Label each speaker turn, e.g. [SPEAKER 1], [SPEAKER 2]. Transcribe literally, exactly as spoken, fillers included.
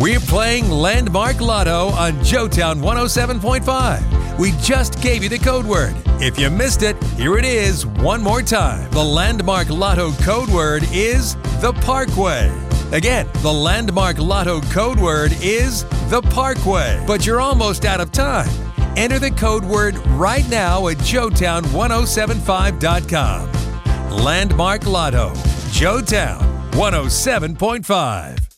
[SPEAKER 1] We're playing Landmark Lotto on Joetown one oh seven point five. We just gave you the code word. If you missed it, here it is one more time. The Landmark Lotto code word is the Parkway. Again, the Landmark Lotto code word is the Parkway. But you're almost out of time. Enter the code word right now at joetown one oh seven five dot com. Landmark Lotto, Joetown one oh seven point five.